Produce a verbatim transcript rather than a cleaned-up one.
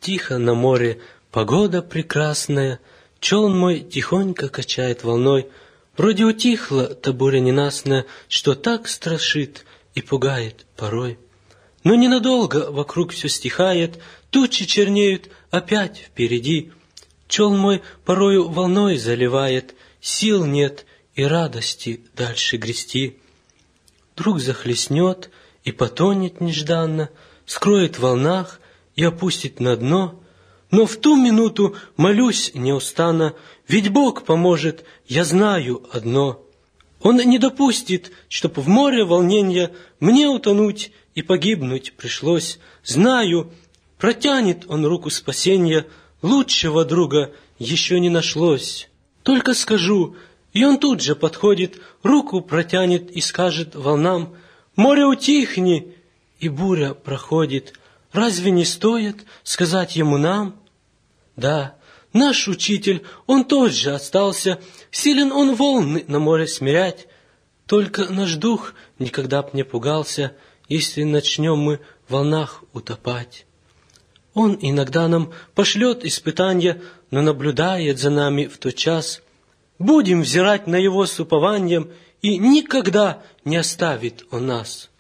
Тихо на море, погода прекрасная, челн мой тихонько качает волной. Вроде утихла та буря ненастная, что так страшит и пугает порой. Но ненадолго вокруг все стихает, тучи чернеют опять впереди. Челн мой порою волной заливает, сил нет и радости дальше грести. Вдруг захлестнет и потонет нежданно, скроет в волнах и опустит на дно. Но в ту минуту молюсь неустанно, ведь Бог поможет, я знаю одно. Он не допустит, чтоб в море волненья мне утонуть и погибнуть пришлось. Знаю, протянет Он руку спасенья, лучшего друга еще не нашлось. Только скажу, и Он тут же подходит, руку протянет и скажет волнам: «Море, утихни!» И буря проходит. Разве не стоит сказать Ему нам? Да, наш учитель, Он тот же остался, силен Он волны на море смирять. Только наш дух никогда б не пугался, если начнем мы в волнах утопать. Он иногда нам пошлет испытанья, но наблюдает за нами в тот час. Будем взирать на Его с упованием, и никогда не оставит Он нас.